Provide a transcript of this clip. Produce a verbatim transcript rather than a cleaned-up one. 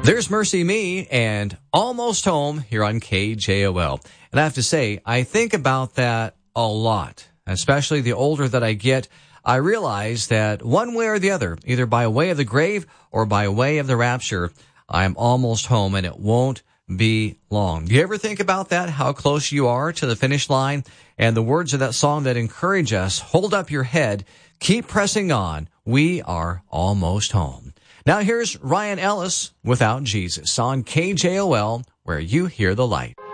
There's Mercy Me and Almost Home here on K J O L. And I have to say, I think about that a lot, especially the older that I get. I realize that one way or the other, either by way of the grave or by way of the rapture, I'm almost home and it won't be long. Do you ever think about that, how close you are to the finish line? And the words of that song that encourage us, hold up your head, keep pressing on, we are almost home. Now here's Ryan Ellis, Without Jesus, on K J O L, where you hear the light.